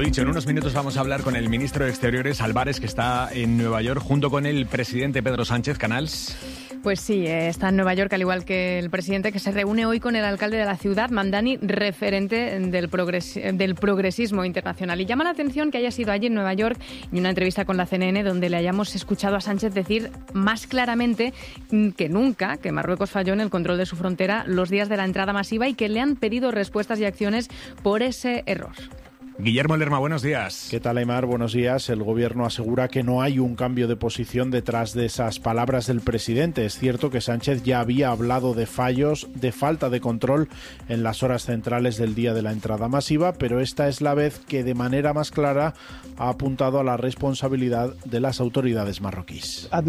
dicho, en unos minutos vamos a hablar con el ministro de Exteriores, Álvarez, que está en Nueva York, junto con el presidente Pedro Sánchez. Canals. Pues sí, está en Nueva York, al igual que el presidente, que se reúne hoy con el alcalde de la ciudad, Mamdani, referente del progresismo internacional. Y llama la atención que haya sido allí en Nueva York, y una entrevista con la CNN, donde le hayamos escuchado a Sánchez decir más claramente que nunca que Marruecos falló en el control de su frontera los días de la entrada masiva y que le han pedido respuestas y acciones por ese error. Guillermo Lerma, buenos días. ¿Qué tal, Aimar? Buenos días. El gobierno asegura que no hay un cambio de posición detrás de esas palabras del presidente. Es cierto que Sánchez ya había hablado de fallos, de falta de control en las horas centrales del día de la entrada masiva, pero esta es la vez que de manera más clara ha apuntado a la responsabilidad de las autoridades marroquíes. A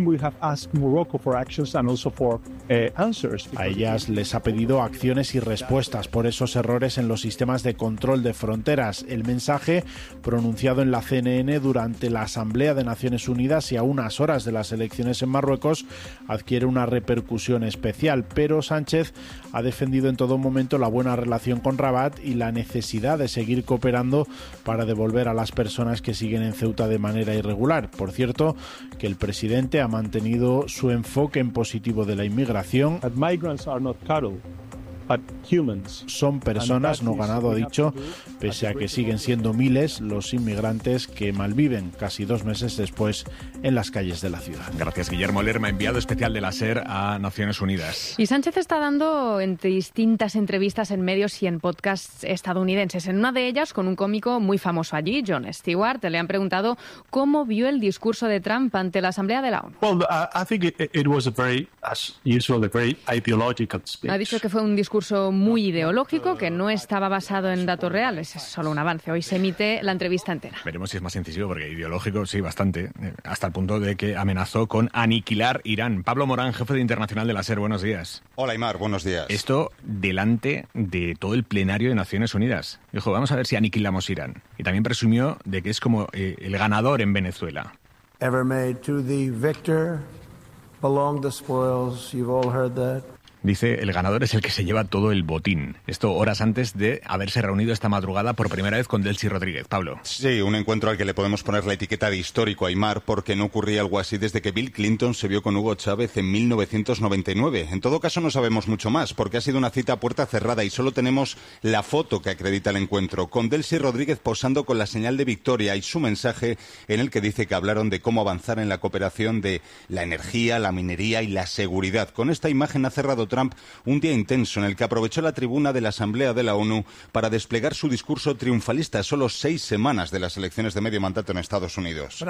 ellas les ha pedido acciones y respuestas por esos errores en los sistemas de control de fronteras. El mensaje, pronunciado en la CNN durante la Asamblea de Naciones Unidas y a unas horas de las elecciones en Marruecos, adquiere una repercusión especial, pero Sánchez ha defendido en todo momento la buena relación con Rabat y la necesidad de seguir cooperando para devolver a las personas que siguen en Ceuta de manera irregular. Por cierto, que el presidente ha mantenido su enfoque en positivo de la inmigración. Son personas, no ganado, ha dicho, pese a que siguen siendo miles los inmigrantes que malviven casi 2 meses después en las calles de la ciudad. Gracias, Guillermo Lerma, enviado especial de la SER a Naciones Unidas. Y Sánchez está dando distintas entrevistas en medios y en podcasts estadounidenses. En una de ellas, con un cómico muy famoso allí, Jon Stewart, le han preguntado cómo vio el discurso de Trump ante la Asamblea de la ONU. Ha dicho que fue un discurso muy ideológico, que no estaba basado en datos reales. Es solo un avance. Hoy se emite la entrevista entera. Veremos si es más incisivo, porque ideológico sí, bastante, hasta el punto de que amenazó con aniquilar Irán. Pablo Morán, jefe de Internacional de la SER, buenos días. Hola, Aimar, buenos días. Esto delante de todo el plenario de Naciones Unidas. Dijo, vamos a ver si aniquilamos Irán. Y también presumió de que es como el ganador en Venezuela. Ever made to the victor belong the spoils. You've all heard that. Dice, el ganador es el que se lleva todo el botín. Esto horas antes de haberse reunido esta madrugada por primera vez con Delcy Rodríguez. Pablo. Sí, un encuentro al que le podemos poner la etiqueta de histórico, Aimar, porque no ocurría algo así desde que Bill Clinton se vio con Hugo Chávez en 1999. En todo caso, no sabemos mucho más, porque ha sido una cita a puerta cerrada y solo tenemos la foto que acredita el encuentro, con Delcy Rodríguez posando con la señal de victoria y su mensaje en el que dice que hablaron de cómo avanzar en la cooperación de la energía, la minería y la seguridad. Con esta imagen ha cerrado Trump un día intenso en el que aprovechó la tribuna de la Asamblea de la ONU para desplegar su discurso triunfalista solo 6 semanas de las elecciones de medio mandato en Estados Unidos.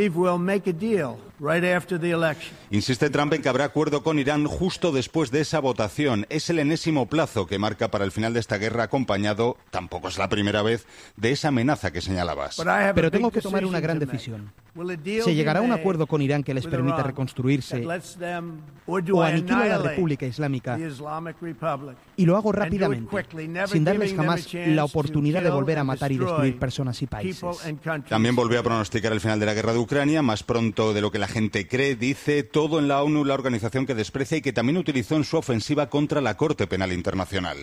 Insiste Trump en que habrá acuerdo con Irán justo después de esa votación. Es el enésimo plazo que marca para el final de esta guerra, acompañado, tampoco es la primera vez, de esa amenaza que señalabas. Pero tengo que tomar una gran decisión. ¿Se llegará a un acuerdo con Irán que les permita reconstruirse o aniquila la República Islámica? Y lo hago rápidamente, sin darles jamás la oportunidad de volver a matar y destruir personas y países. También volvió a pronosticar el final de la guerra de Ucrania, más pronto de lo que la gente cree. Dice, todo en la ONU, la organización que desprecia y que también utilizó en su ofensiva contra la Corte Penal Internacional.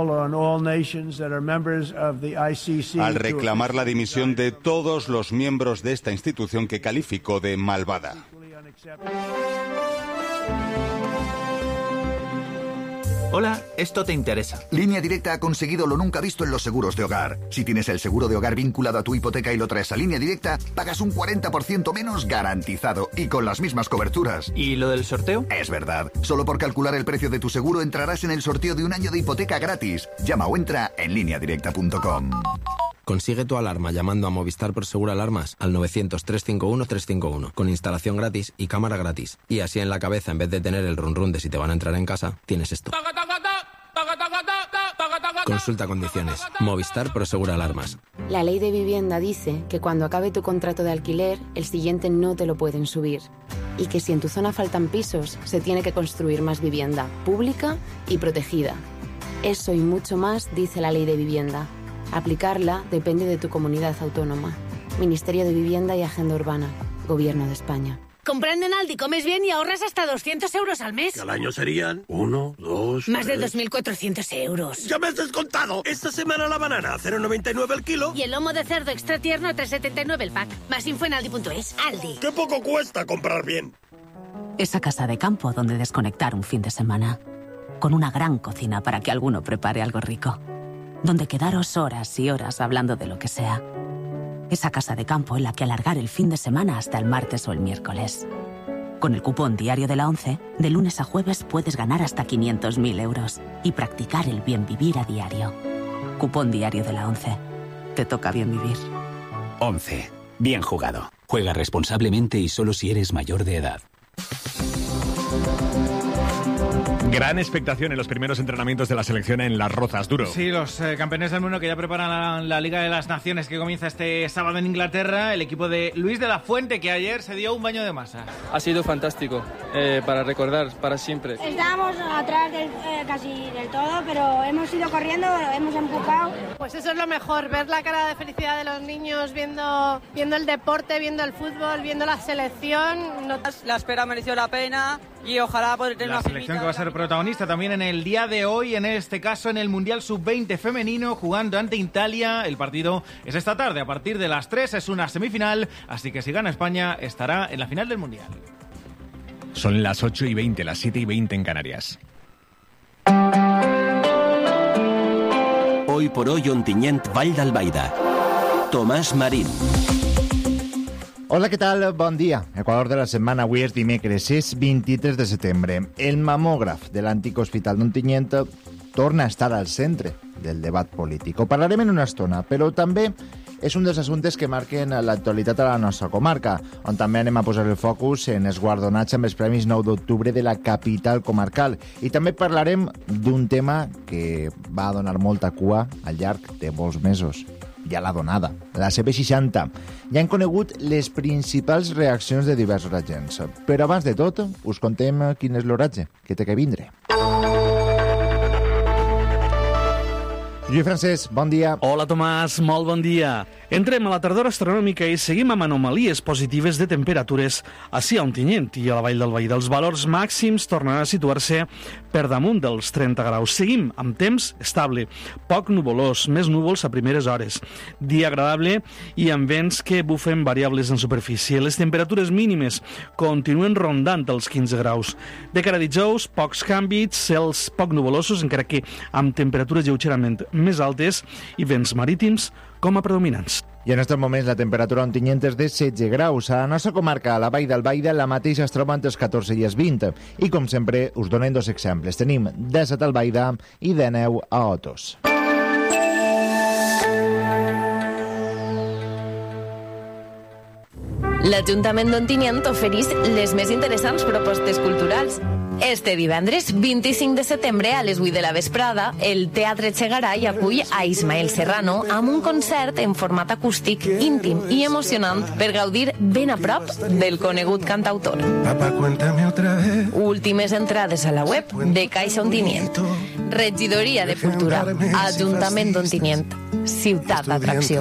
Al reclamar la dimisión de todos los miembros de esta institución que calificó de malvada. Hola, esto te interesa. Línea Directa ha conseguido lo nunca visto en los seguros de hogar. Si tienes el seguro de hogar vinculado a tu hipoteca y lo traes a Línea Directa, pagas un 40% menos garantizado y con las mismas coberturas. ¿Y lo del sorteo? Es verdad. Solo por calcular el precio de tu seguro entrarás en el sorteo de un año de hipoteca gratis. Llama o entra en lineadirecta.com. Consigue tu alarma llamando a Movistar Prosegur Alarmas al 900-351-351 con instalación gratis y cámara gratis. Y así en la cabeza, en vez de tener el run run de si te van a entrar en casa, tienes esto. Consulta condiciones. Movistar Prosegur Alarmas. La ley de vivienda dice que cuando acabe tu contrato de alquiler, el siguiente no te lo pueden subir. Y que si en tu zona faltan pisos, se tiene que construir más vivienda pública y protegida. Eso y mucho más dice la ley de vivienda. Aplicarla depende de tu comunidad autónoma. Ministerio de Vivienda y Agenda Urbana. Gobierno de España. Comprando en Aldi comes bien y ahorras hasta 200 euros al mes. Que al año serían 1, 2... Más de 2.400 euros. ¡Ya me has descontado! Esta semana la banana a 0,99 el kilo. Y el lomo de cerdo extra tierno a 3,79 el pack. Más info en aldi.es. Aldi. ¡Qué poco cuesta comprar bien! Esa casa de campo donde desconectar un fin de semana. Con una gran cocina para que alguno prepare algo rico. Donde quedaros horas y horas hablando de lo que sea. Esa casa de campo en la que alargar el fin de semana hasta el martes o el miércoles. Con el cupón diario de la ONCE, de lunes a jueves puedes ganar hasta 500.000 euros y practicar el bien vivir a diario. Cupón diario de la ONCE. Te toca bien vivir. ONCE. Bien jugado. Juega responsablemente y solo si eres mayor de edad. Gran expectación en los primeros entrenamientos de la selección en Las Rozas, Duro. Sí, los campeones del mundo que ya preparan la Liga de las Naciones que comienza este sábado en Inglaterra. El equipo de Luis de la Fuente, que ayer se dio un baño de masa. Ha sido fantástico, para recordar, para siempre. Estábamos atrás casi del todo, pero hemos ido corriendo, hemos empujado. Pues eso es lo mejor, ver la cara de felicidad de los niños viendo el deporte, viendo el fútbol, viendo la selección. La espera mereció la pena y ojalá poder tener la selección que va a ser protagonista también en el día de hoy, en este caso en el Mundial Sub-20 femenino, jugando ante Italia. El partido es esta tarde, a partir de las 3, es una semifinal, así que si gana España estará en la final del Mundial. Son las 8:20, las 7:20 en Canarias. Hoy por hoy, Ontinyent, Vall d'Albaida. Tomàs Marín. Hola, què tal? Bon dia. Equador de la setmana, avui és dimecres, és 23 de setembre. El mamògraf de l'antic hospital d'Ontinyent torna a estar al centre del debat polític. Ho parlarem en una estona, però també és un dels assumptes que marquen l'actualitat a la nostra comarca, on també anem a posar el focus en els guardonats amb els Premis 9 d'octubre de la capital comarcal. I també parlarem d'un tema que va donar molta cua al llarg de molts mesos. Ja l'ha donada, la CP60. Ja hem conegut les principals reaccions de diversos agents. Però abans de tot, us contem quin és l'oratge que té que vindre. Lluís Francesc, bon dia. Hola, Tomàs, molt bon dia. Entrem a la tardor astronòmica i seguim amb anomalies positives de temperatures ací a Ontinyent i a la Vall d'Albaida. Els valors màxims tornaran a situar-se per damunt dels 30 graus. Seguim amb temps estable, poc nuvolós, més núvols a primeres hores. Dia agradable i amb vents que bufen variables en superfície. Les temperatures mínimes continuen rondant els 15 graus. De cara a dijous, pocs canvis, cels poc nuvolosos, encara que amb temperatures lleugerament més altes i vents marítims com a predominants. I en aquests moments la temperatura a Ontinyent és de 16 graus. A la nostra comarca, a la Vall d'Albaida, la mateixa es troba entre els 14 i els 20. I com sempre, us donem dos exemples. Tenim 17 a Albaida i 19 a Otos. L'Ajuntament d'Ontinyent ofereix les més interessants propostes culturals. Este divendres, 25 de setembre, a les 8 de la vesprada, el Teatre Chegaray acull a Ismael Serrano amb un concert en format acústic íntim i emocionant per gaudir ben a prop del conegut cantautor. Papá, cuéntame otra vez. Últimes entrades a la web de Caixa Ontinyent. Regidoria de Cultura, Ajuntament d'Ontinyent, ciutat d'atracció.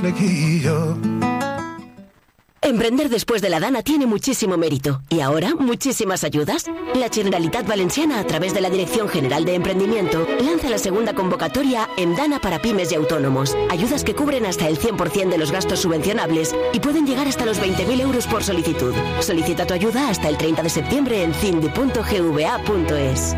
Emprender después de la DANA tiene muchísimo mérito. ¿Y ahora muchísimas ayudas? La Generalitat Valenciana, a través de la Dirección General de Emprendimiento, lanza la segunda convocatoria en DANA para pymes y autónomos. Ayudas que cubren hasta el 100% de los gastos subvencionables y pueden llegar hasta los 20.000 euros por solicitud. Solicita tu ayuda hasta el 30 de septiembre en cindi.gva.es.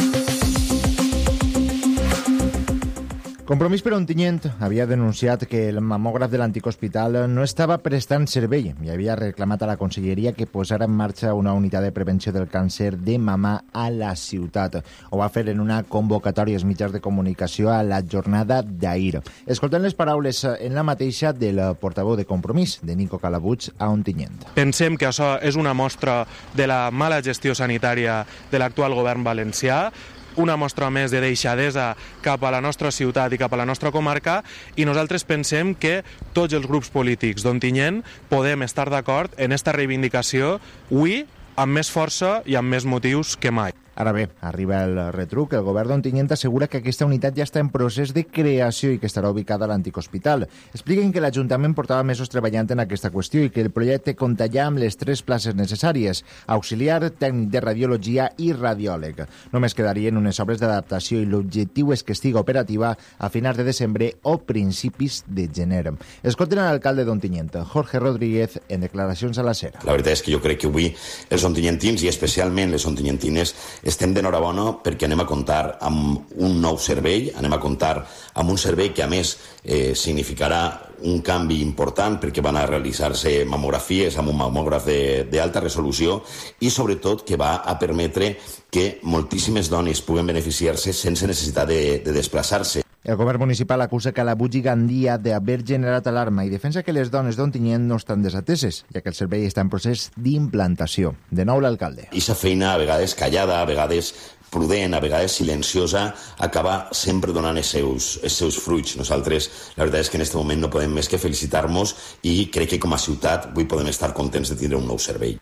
Compromís per Ontinyent havia denunciat que el mamògraf de l'antic hospital no estava prestant servei i havia reclamat a la Conselleria que posara en marxa una unitat de prevenció del càncer de mama a la ciutat. Ho va fer en una convocatòria als mitjans de comunicació a la jornada d'ahir. Escoltem les paraules en la mateixa del portaveu de Compromís, de Nico Calabuig, a Ontinyent. Pensem que això és una mostra de la mala gestió sanitària de l'actual govern valencià, una mostra més de deixadesa cap a la nostra ciutat i cap a la nostra comarca, i nosaltres pensem que tots els grups polítics d'Ontinyent podem estar d'acord en esta reivindicació avui amb més força i amb més motius que mai. Ara bé, arriba el retruc. El govern d'Ontinyent assegura que aquesta unitat ja està en procés de creació i que estarà ubicada a l'antic hospital. Expliquen que l'Ajuntament portava mesos treballant en aquesta qüestió i que el projecte compta ja amb les 3 places necessàries: auxiliar, tècnic de radiologia i radiòleg. Només quedarien unes obres d'adaptació i l'objectiu és que estigui operativa a finals de desembre o principis de gener. Escolten a l'alcalde d'Ontinyent, Jorge Rodríguez, en declaracions a la Sera. La veritat és que jo crec que avui els ontinyentins i especialment les ontinyentines estem d'enhorabona perquè anem a comptar amb un nou servei, anem a comptar amb un servei que a més significarà un canvi important perquè van a realitzar-se mamografies amb un mamògraf d'alta resolució i sobretot que va a permetre que moltíssimes dones puguen beneficiar-se sense necessitat de desplaçar-se. El govern municipal acusa Calabuig i Gandia d'haver generat alarma i defensa que les dones d'Ontinyent no estan desateses, ja que el servei està en procés d'implantació. De nou l'alcalde. Aquesta feina, a vegades callada, a vegades prudent, a vegades silenciosa, acaba sempre donant els seus fruits. Nosaltres, la veritat és que en aquest moment no podem més que felicitar-nos i crec que com a ciutat avui podem estar contents de tindre un nou servei.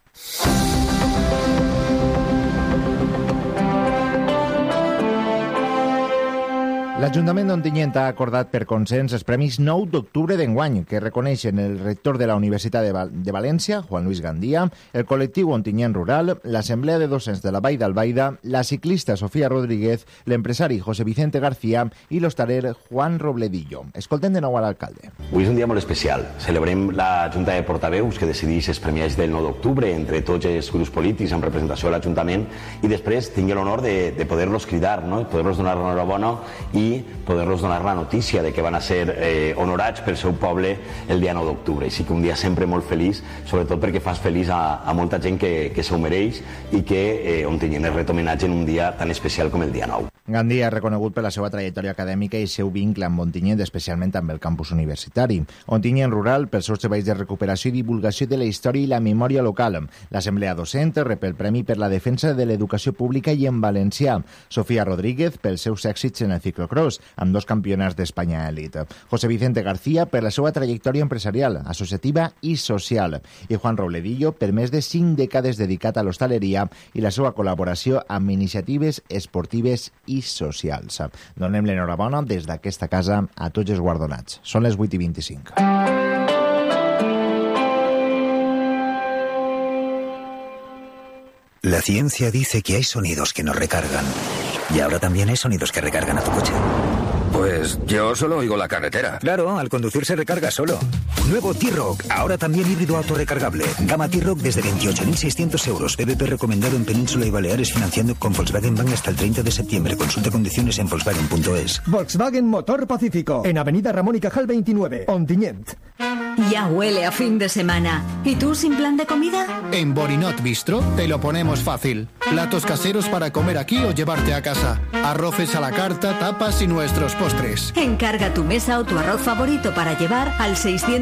L'Ajuntament d'Ontinyent ha acordat per consens els Premis 9 d'octubre d'enguany, que reconeixen el rector de la Universitat de València, Juan Luis Gandia, el col·lectiu Ontinyent Rural, l'Assemblea de Docents de la Vall d'Albaida, la ciclista Sofía Rodríguez, l'empresari José Vicente García i l'hostaler Juan Robledillo. Escoltem de nou a l'alcalde. Avui és un dia molt especial. Celebrem la Junta de Portaveus que decideix els premiats del 9 d'octubre entre tots els grups polítics en representació de l'Ajuntament i després tingui l'honor de poder-los cridar, no? Poder-los donar l'enhorabona i poder-los donar la notícia de que van a ser honorats pel seu poble el dia 9 d'octubre. I sí que un dia sempre molt feliç, sobretot perquè fas feliç a molta gent que s'ho mereix i que Ontinyent es ret homenatge en un dia tan especial com el dia 9. Gandia és reconegut per la seva trajectòria acadèmica i seu vincle amb Ontinyent, especialment amb el campus universitari. Ontinyent Rural, pels seus treballs de recuperació i divulgació de la història i la memòria local. L'Assemblea Docent rep el premi per la defensa de l'educació pública i en valencià. Sofía Rodríguez, pels seus èxits en el ciclocross, amb 2 campionats d'Espanya elit. José Vicente García, per la seva trajectòria empresarial, associativa i social. I Juan Robledillo, per més de 5 dècades dedicat a l'hostaleria i la seva col·laboració amb iniciatives esportives i socials. Donem l'enhorabona des d'aquesta casa a tots els guardonats. Són les 8:25. La ciencia dice que hay sonidos que nos recargan. Y ahora también hay sonidos que recargan a tu coche. Pues yo solo oigo la carretera. Claro, al conducir se recarga solo. Nuevo T-Roc, ahora también híbrido autorrecargable. Gama T-Roc desde 28.600 euros. PVP recomendado en Península y Baleares financiando con Volkswagen Bank hasta el 30 de septiembre. Consulta condiciones en Volkswagen.es. Volkswagen Motor Pacífico, en Avenida Ramón y Cajal 29, Ontinyent. Ya huele a fin de semana. ¿Y tú sin plan de comida? En Borinot Bistro te lo ponemos fácil. Platos caseros para comer aquí o llevarte a casa. Arroces a la carta, tapas y nuestros postres. Encarga tu mesa o tu arroz favorito para llevar al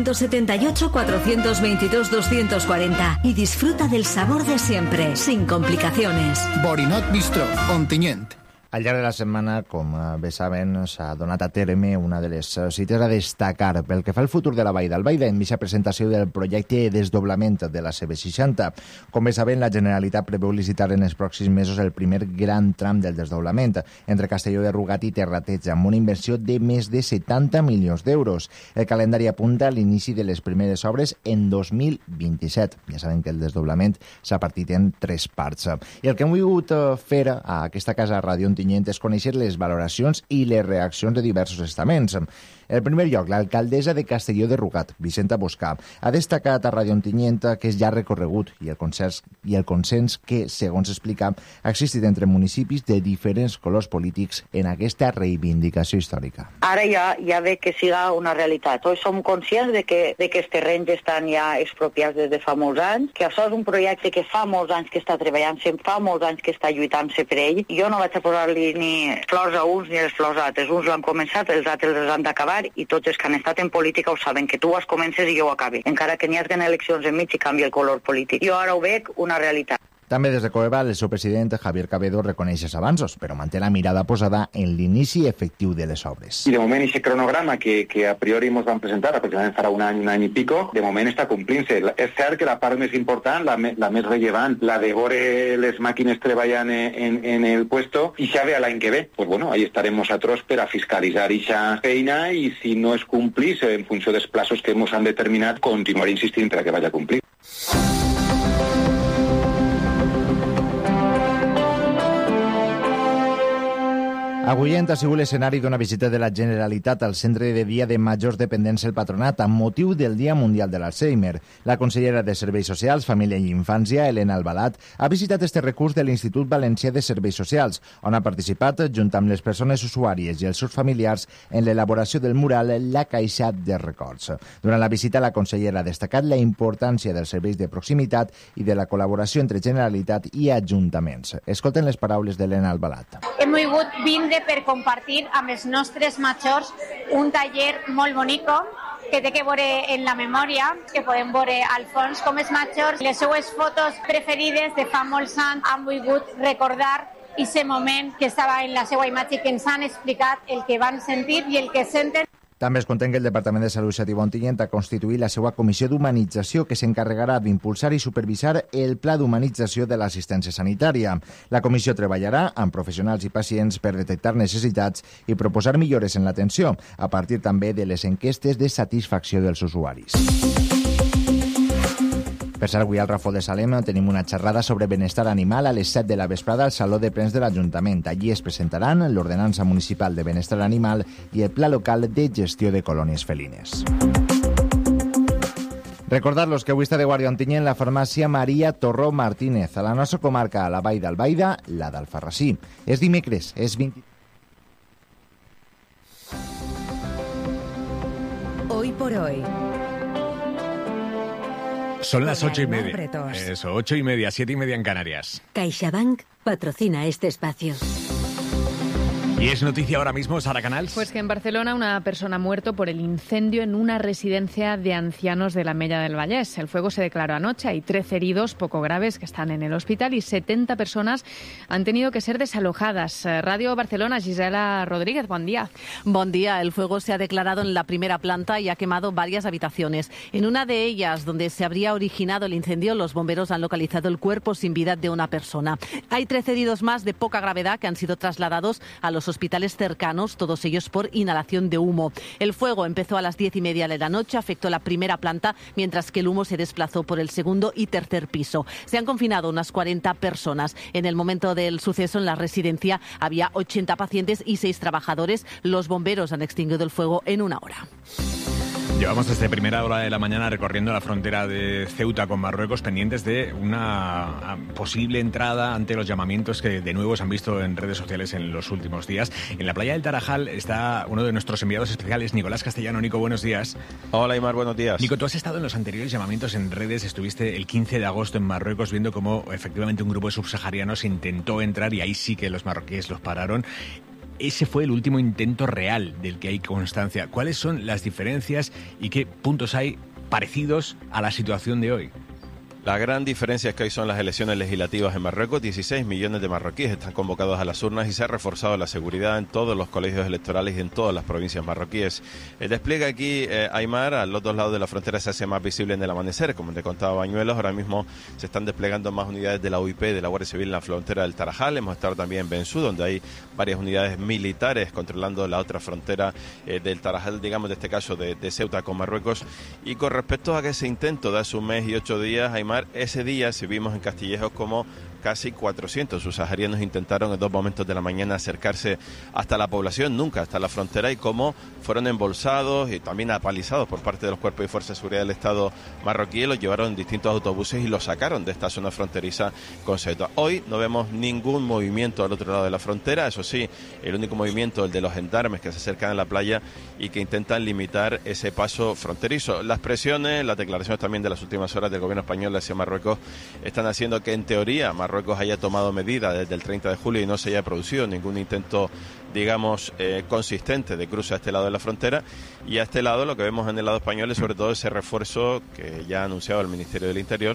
678-422-240 y disfruta del sabor de siempre, sin complicacions. Borinot Bistro, Ontinyent. Al llarg de la setmana, com bé saben, s'ha donat a terme una de les cites a destacar pel que fa al futur de la Vall d'Albaida en aquesta presentació del projecte de desdoblament de la CB60. Com bé saben, la Generalitat preveu licitar en els pròxims mesos el primer gran tram del desdoblament entre Castelló de Rugat i Terrateig, amb una inversió de més de 70 milions d'euros. El calendari apunta a l'inici de les primeres obres en 2027. Ja saben que el desdoblament s'ha partit en 3 parts. I el que hem volgut fer a aquesta casa Ràdio Ontinyent és conèixer les valoracions i les reaccions de diversos estaments. En primer lloc, l'alcaldessa de Castelló de Rugat, Vicenta Boscà, ha destacat a Ràdio Ontinyent que és ja recorregut i el consens que, segons explica, ha existit entre municipis de diferents colors polítics en aquesta reivindicació històrica. Ara ja ve que siga una realitat. Tots som conscients de que els terrenys estan ja expropiats des de fa molts anys, que això és un projecte que fa molts anys que està treballant-se, fa molts anys que està lluitant-se per ell. Jo no vaig a posar-li ni flors a uns ni les flors a altres. Uns l'han començat, els altres els han d'acabar i tots els que han estat en política ho saben, que tu comences i jo ho acabi, encara que n'hi hagin eleccions enmig i canvi el color polític. Jo ara ho veig una realitat. També des de Coeval, el seu president, Javier Cabedo, reconeix els avanços, però manté la mirada posada en l'inici efectiu de les obres. I de moment, aquest cronograma que a priori ens van presentar, aproximadament farà un any i pico, de moment està complint-se. És cert que la part més important, la més rellevant, la de veure les màquines treballant en el puesto, i ja ve l'any que ve. Pues bueno, ahí estarem nosaltres per a fiscalitzar aquesta feina i si no es complís en funció dels plazos que ens han determinat, continuaré insistint per a que vagi a complir. Agullent ha sigut l'escenari d'una visita de la Generalitat al centre de dia de majors dependents del Patronat amb motiu del Dia Mundial de l'Alzheimer. La consellera de Serveis Socials, Família i Infància, Elena Albalat, ha visitat este recurs de l'Institut Valencià de Serveis Socials, on ha participat, junt amb les persones usuàries i els seus familiars, en l'elaboració del mural La Caixa de Records. Durant la visita, la consellera ha destacat la importància dels serveis de proximitat i de la col·laboració entre Generalitat i ajuntaments. Escolten les paraules d'Elena Albalat. Hem volgut vindre per compartir amb els nostres majors un taller molt bonico que té que veure en la memòria, que podem veure al fons com els majors, les seues fotos preferides de fa molts anys han volgut recordar aquest moment que estava en la seva imatge, que ens han explicat el que van sentir i el que senten. També es contén que el Departament de Salut Xativa Ontinyent ha constituït la seva comissió d'humanització que s'encarregarà d'impulsar i supervisar el pla d'humanització de l'assistència sanitària. La comissió treballarà amb professionals i pacients per detectar necessitats i proposar millores en l'atenció, a partir també de les enquestes de satisfacció dels usuaris. Per cert, avui al Rafol de Salem tenim una xerrada sobre benestar animal a les 7 de la vesprada al Saló de Plens de l'Ajuntament. Allí es presentaran l'Ordenança Municipal de Benestar Animal i el Pla Local de Gestió de Colònies Felines. Recordar-los que avui està de guàrdia a Ontinyent la farmàcia Maria Torró Martínez, a la nostra comarca, a la Vall d'Albaida, la d'Alfarrasí. És dimecres, és 20... Hoy por hoy. Son las 8:30. Eso, 8:30, 7:30 en Canarias. CaixaBank patrocina este espacio. Y es noticia ahora mismo, Sara Canals. Pues que en Barcelona una persona ha muerto por el incendio en una residencia de ancianos de la Mella del Vallès. El fuego se declaró anoche. Hay 13 heridos poco graves que están en el hospital y 70 personas han tenido que ser desalojadas. Radio Barcelona, Gisela Rodríguez, buen día. Buen día. El fuego se ha declarado en la primera planta y ha quemado varias habitaciones. En una de ellas, donde se habría originado el incendio, los bomberos han localizado el cuerpo sin vida de una persona. Hay 13 heridos más de poca gravedad que han sido trasladados a los hospitales cercanos, todos ellos por inhalación de humo. El fuego empezó a las 10:30 de la noche, afectó la primera planta, mientras que el humo se desplazó por el segundo y tercer piso. Se han confinado unas 40 personas. En el momento del suceso en la residencia había 80 pacientes y 6 trabajadores. Los bomberos han extinguido el fuego en 1 hora. Llevamos desde primera hora de la mañana recorriendo la frontera de Ceuta con Marruecos, pendientes de una posible entrada ante los llamamientos que de nuevo se han visto en redes sociales en los últimos días. En la playa del Tarajal está uno de nuestros enviados especiales, Nicolás Castellano. Nico, buenos días. Hola, Aimar, buenos días. Nico, tú has estado en los anteriores llamamientos en redes, estuviste el 15 de agosto en Marruecos viendo cómo efectivamente un grupo de subsaharianos intentó entrar y ahí sí que los marroquíes los pararon. Ese fue el último intento real del que hay constancia. ¿Cuáles son las diferencias y qué puntos hay parecidos a la situación de hoy? La gran diferencia es que hoy son las elecciones legislativas en Marruecos. 16 millones de marroquíes están convocados a las urnas y se ha reforzado la seguridad en todos los colegios electorales y en todas las provincias marroquíes. El despliegue aquí, Aimar, a los dos lados de la frontera se hace más visible en el amanecer. Como te contaba Bañuelos, ahora mismo se están desplegando más unidades de la UIP, de la Guardia Civil en la frontera del Tarajal. Hemos estado también en Bensú, donde hay varias unidades militares controlando la otra frontera del Tarajal, digamos, de este caso de Ceuta con Marruecos. Y con respecto a ese intento de hace un mes y 8 días, Aimar, ese día se vimos en Castillejos como casi 400 subsaharianos intentaron en 2 momentos de la mañana acercarse hasta la población, nunca hasta la frontera, y cómo fueron embolsados y también apalizados por parte de los cuerpos y fuerzas de seguridad del Estado marroquí. Los llevaron en distintos autobuses y los sacaron de esta zona fronteriza con Ceuta. Hoy no vemos ningún movimiento al otro lado de la frontera, eso sí, el único movimiento, el de los gendarmes que se acercan a la playa y que intentan limitar ese paso fronterizo. Las presiones, las declaraciones también de las últimas horas del gobierno español hacia Marruecos están haciendo que en teoría Marruecos haya tomado medidas desde el 30 de julio y no se haya producido ningún intento, digamos, consistente de cruce a este lado de la frontera. Y a este lado lo que vemos en el lado español es sobre todo ese refuerzo que ya ha anunciado el Ministerio del Interior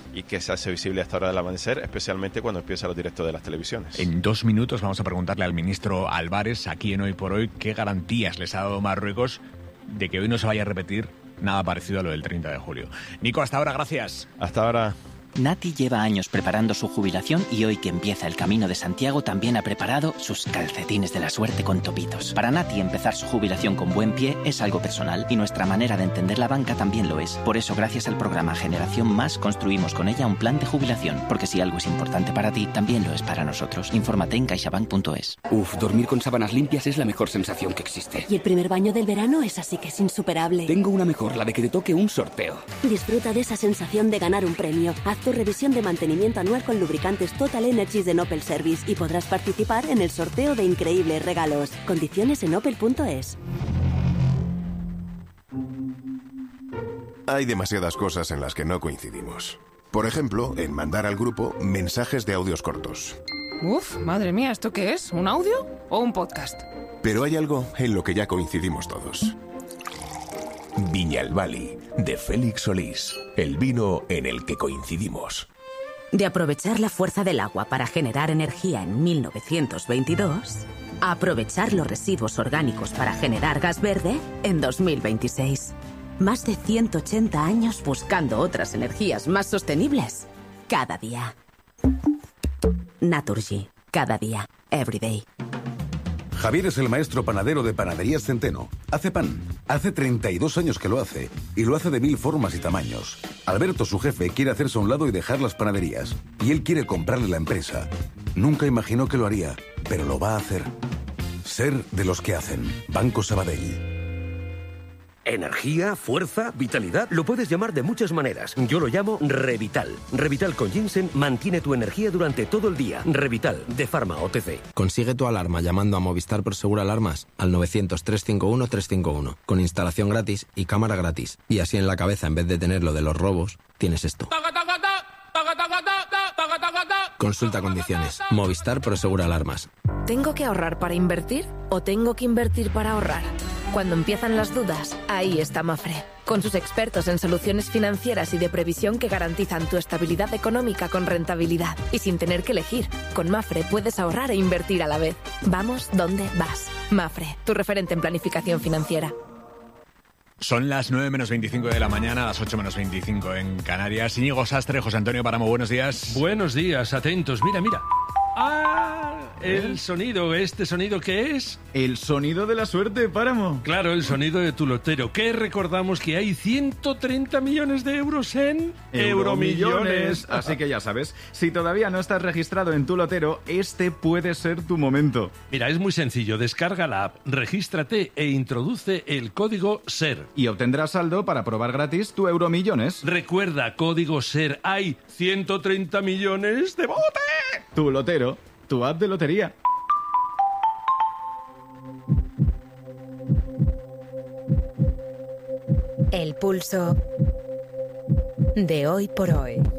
y que se hace visible a esta hora del amanecer, especialmente cuando empiezan los directos de las televisiones. En 2 minutos vamos a preguntarle al ministro Álvarez, aquí en Hoy por Hoy, qué garantías les ha dado Marruecos de que hoy no se vaya a repetir nada parecido a lo del 30 de julio. Nico, hasta ahora, gracias. Hasta ahora. Nati lleva años preparando su jubilación y hoy que empieza el Camino de Santiago también ha preparado sus calcetines de la suerte con topitos. Para Nati empezar su jubilación con buen pie es algo personal y nuestra manera de entender la banca también lo es. Por eso, gracias al programa Generación Más, construimos con ella un plan de jubilación, porque si algo es importante para ti, también lo es para nosotros. Infórmate en caixabank.es. Dormir con sábanas limpias es la mejor sensación que existe. Y el primer baño del verano es así que es insuperable. Tengo una mejor, la de que te toque un sorteo. Disfruta de esa sensación de ganar un premio. Haz tu revisión de mantenimiento anual con lubricantes Total Energies de Opel Service y podrás participar en el sorteo de increíbles regalos. Condiciones en opel.es. Hay demasiadas cosas en las que no coincidimos. Por ejemplo, en mandar al grupo mensajes de audios cortos. Uf, madre mía, ¿esto qué es? ¿Un audio o un podcast? Pero hay algo en lo que ya coincidimos todos. Viñalbali, de Félix Solís. El vino en el que coincidimos. De aprovechar la fuerza del agua para generar energía en 1922, a aprovechar los residuos orgánicos para generar gas verde en 2026. Más de 180 años buscando otras energías más sostenibles. Cada día. Naturgy. Cada día. Everyday. Javier es el maestro panadero de Panaderías Centeno. Hace pan. Hace 32 años que lo hace. Y lo hace de 1000 formas y tamaños. Alberto, su jefe, quiere hacerse a un lado y dejar las panaderías. Y él quiere comprarle la empresa. Nunca imaginó que lo haría, pero lo va a hacer. Ser de los que hacen. Banco Sabadell. Energía, fuerza, vitalidad, lo puedes llamar de muchas maneras. Yo lo llamo Revital. Revital con ginseng mantiene tu energía durante todo el día. Revital, de Pharma OTC. Consigue tu alarma llamando a Movistar Prosegur Alarmas al 900-351-351, con instalación gratis y cámara gratis. Y así en la cabeza, en vez de tener lo de los robos, tienes esto. Consulta condiciones. Movistar Prosegur Alarmas. ¿Tengo que ahorrar para invertir o tengo que invertir para ahorrar? Cuando empiezan las dudas, ahí está Mafre, con sus expertos en soluciones financieras y de previsión que garantizan tu estabilidad económica con rentabilidad. Y sin tener que elegir, con Mafre puedes ahorrar e invertir a la vez. Vamos donde vas. Mafre, tu referente en planificación financiera. Son las 9 menos 25 de la mañana, las 8 menos 25 en Canarias. Íñigo Sastre, José Antonio Páramo, buenos días. Buenos días, atentos. Mira, mira. El sonido, ¿este sonido qué es? El sonido de la suerte, Páramo. Claro, el sonido de tu lotero. Que recordamos que hay 130 millones de euros en Euromillones. Así que ya sabes, si todavía no estás registrado en tu lotero, este puede ser tu momento. Mira, es muy sencillo. Descarga la app, regístrate e introduce el código SER. Y obtendrás saldo para probar gratis tu Euromillones. Recuerda, código SER. Hay 130 millones de bote. Tu lotero. Tu app de lotería. El pulso de Hoy por Hoy.